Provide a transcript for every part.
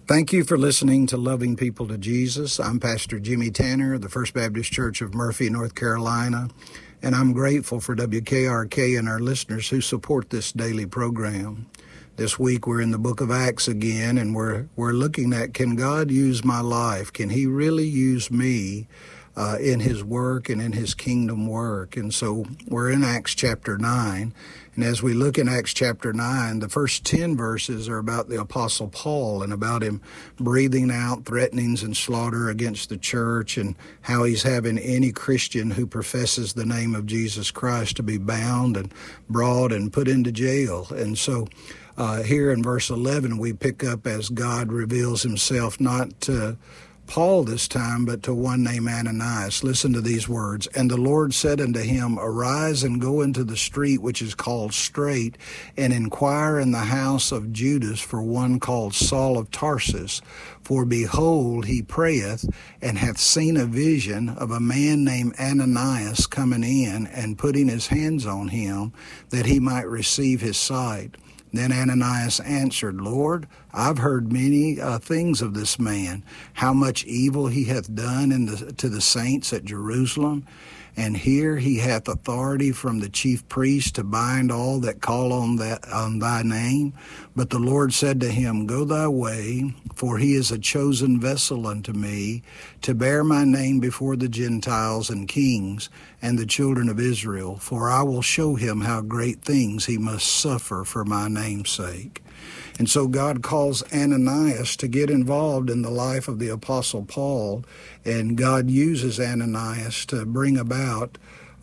Thank you for listening to Loving People to Jesus. I'm Pastor Jimmy Tanner of the First Baptist Church of Murphy, North Carolina, and I'm grateful for WKRK and our listeners who support this daily program. This week we're in the book of Acts again, and we're looking at, can God use my life? Can He really use me in His work and in His kingdom work? And so we're in Acts chapter 9. And as we look in Acts chapter 9, the first 10 verses are about the Apostle Paul and about him breathing out threatenings and slaughter against the church, and how he's having any Christian who professes the name of Jesus Christ to be bound and brought and put into jail. And so here in verse 11, we pick up as God reveals himself not to Paul this time, but to one named Ananias. Listen to these words. And the Lord said unto him, Arise and go into the street which is called Straight, and inquire in the house of Judas for one called Saul of Tarsus. For behold, he prayeth, and hath seen a vision of a man named Ananias coming in, and putting his hands on him, that he might receive his sight. Then Ananias answered, Lord, I've heard many things of this man, how much evil he hath done to the saints at Jerusalem. And here he hath authority from the chief priest to bind all that call on thy name. But the Lord said to him, Go thy way, for he is a chosen vessel unto me, to bear my name before the Gentiles and kings and the children of Israel. For I will show him how great things he must suffer for my name's sake. And so God calls Ananias to get involved in the life of the Apostle Paul, and God uses Ananias to bring about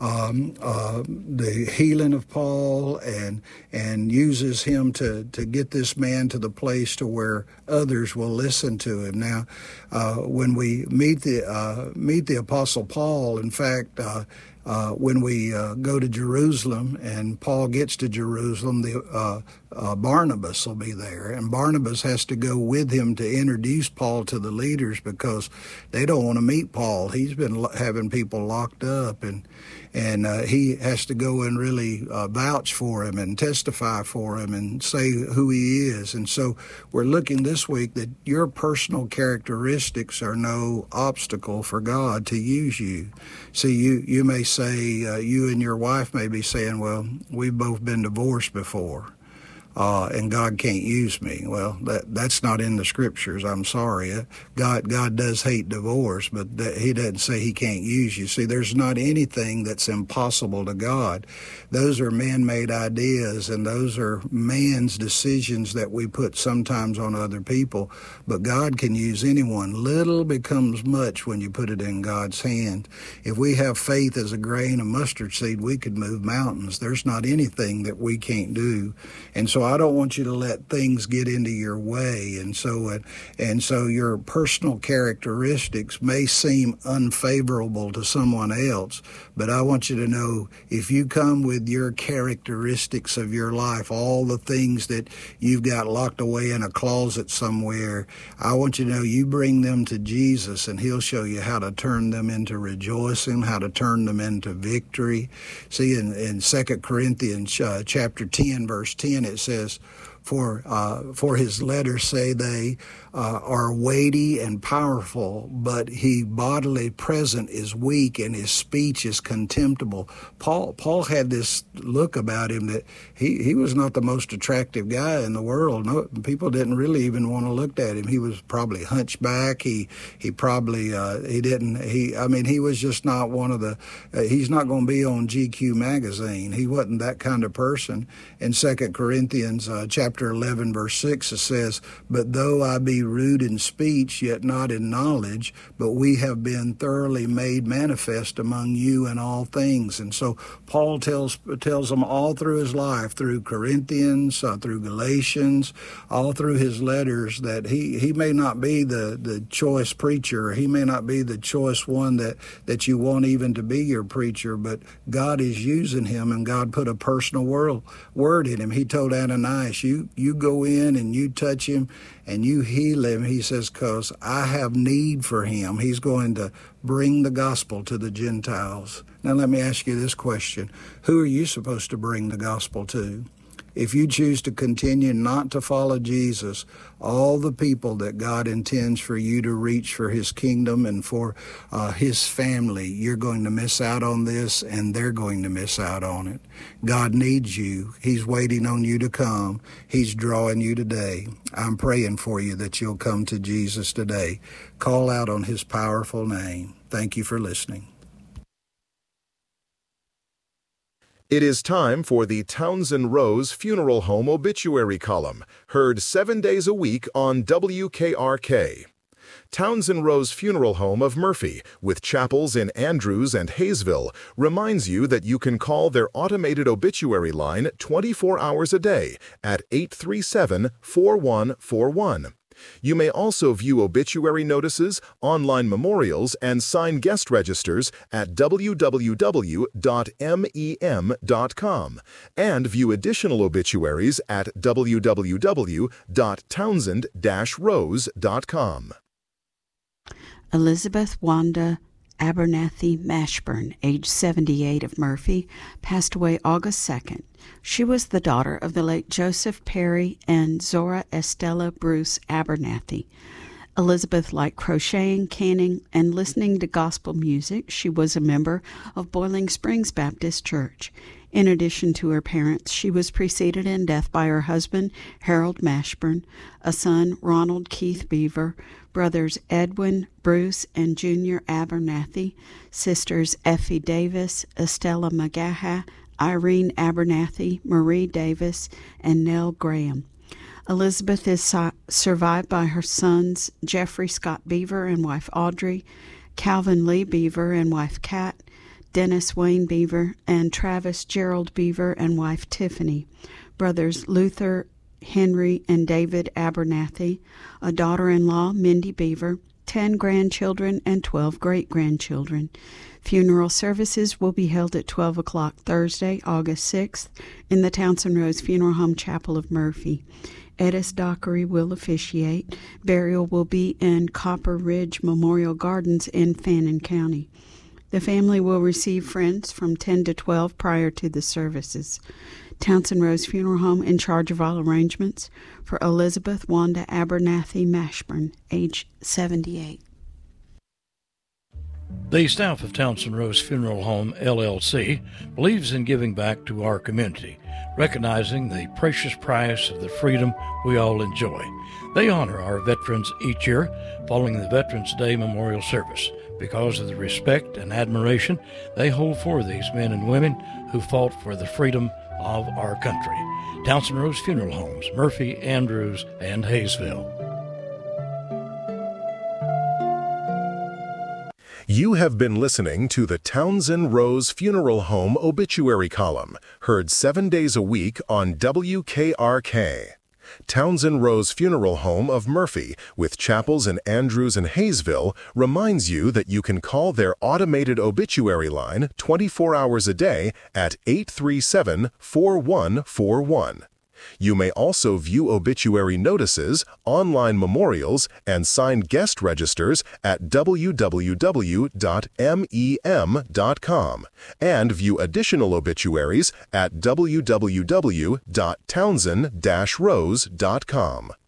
the healing of Paul, and uses him to get this man to the place to where others will listen to him. Now, when we meet the Apostle Paul, in fact, when we go to Jerusalem and Paul gets to Jerusalem, Barnabas will be there, and Barnabas has to go with him to introduce Paul to the leaders, because they don't want to meet Paul. He's been having people locked up, and he has to go and really vouch for him and testify for him and say who he is. And so we're looking this week that your personal characteristics are no obstacle for God to use you. See, you may say, you and your wife may be saying, well, we've both been divorced before. And God can't use me. Well, that's not in the scriptures. I'm sorry. God does hate divorce, but he doesn't say he can't use you. See, there's not anything that's impossible to God. Those are man-made ideas, and those are man's decisions that we put sometimes on other people. But God can use anyone. Little becomes much when you put it in God's hand. If we have faith as a grain of mustard seed, we could move mountains. There's not anything that we can't do. And so I don't want you to let things get into your way. And so your personal characteristics may seem unfavorable to someone else, but I want you to know, if you come with your characteristics of your life, all the things that you've got locked away in a closet somewhere, I want you to know you bring them to Jesus, and he'll show you how to turn them into rejoicing, how to turn them into victory. See, in 2 Corinthians chapter 10, verse 10, it says, for his letters, say they, are weighty and powerful, but he bodily present is weak, and his speech is contemptible. Paul had this look about him that he was not the most attractive guy in the world. No, people didn't really even want to look at him. He was probably hunchback. He was just not one of the, he's not going to be on GQ magazine. He wasn't that kind of person. In 2 Corinthians chapter 11, verse 6, it says, But though I be rude in speech, yet not in knowledge, but we have been thoroughly made manifest among you in all things. And so Paul tells them all through his life, through Corinthians, through Galatians, all through his letters, that he may not be the choice preacher. He may not be the choice one that you want even to be your preacher, but God is using him, and God put a personal word in him. He told Ananias, you go in and you touch him and you heal him. He says, because I have need for him. He's going to bring the gospel to the Gentiles. Now let me ask you this question. Who are you supposed to bring the gospel to? If you choose to continue not to follow Jesus, all the people that God intends for you to reach for his kingdom and for his family, you're going to miss out on this, and they're going to miss out on it. God needs you. He's waiting on you to come. He's drawing you today. I'm praying for you that you'll come to Jesus today. Call out on his powerful name. Thank you for listening. It is time for the Townsend Rose Funeral Home Obituary Column, heard 7 days a week on WKRK. Townsend Rose Funeral Home of Murphy, with chapels in Andrews and Hayesville, reminds you that you can call their automated obituary line 24 hours a day at 837-4141. You may also view obituary notices, online memorials, and sign guest registers at www.mem.com and view additional obituaries at www.townsend-rose.com. Elizabeth Wanda Abernathy Mashburn, age 78, of Murphy, passed away August 2nd. She was the daughter of the late Joseph Perry and Zora Estella Bruce Abernathy. Elizabeth liked crocheting, canning, and listening to gospel music. She was a member of Boiling Springs Baptist Church. In addition to her parents, she was preceded in death by her husband, Harold Mashburn, a son, Ronald Keith Beaver, brothers Edwin, Bruce, and Junior Abernathy, sisters Effie Davis, Estella Magaha, Irene Abernathy, Marie Davis, and Nell Graham. Elizabeth is survived by her sons, Jeffrey Scott Beaver and wife Audrey, Calvin Lee Beaver and wife Kat, Dennis Wayne Beaver, and Travis Gerald Beaver and wife Tiffany, brothers Luther, Henry, and David Abernathy, a daughter-in-law, Mindy Beaver, 10 grandchildren, and 12 great-grandchildren. Funeral services will be held at 12 o'clock Thursday, August 6th, in the Townsend Rose Funeral Home Chapel of Murphy. Edis Dockery will officiate. Burial will be in Copper Ridge Memorial Gardens in Fannin County. The family will receive friends from 10 to 12 prior to the services. Townsend Rose Funeral Home in charge of all arrangements for Elizabeth Wanda Abernathy Mashburn, age 78. The staff of Townsend Rose Funeral Home, LLC, believes in giving back to our community, recognizing the precious price of the freedom we all enjoy. They honor our veterans each year following the Veterans Day Memorial Service because of the respect and admiration they hold for these men and women who fought for the freedom of our country. Townsend Rose Funeral Homes, Murphy, Andrews, and Hayesville. You have been listening to the Townsend Rose Funeral Home Obituary Column, heard 7 days a week on WKRK. Townsend Rose Funeral Home of Murphy, with chapels in Andrews and Hayesville, reminds you that you can call their automated obituary line 24 hours a day at 837-4141. You may also view obituary notices, online memorials, and signed guest registers at www.mem.com and view additional obituaries at www.townsend-rose.com.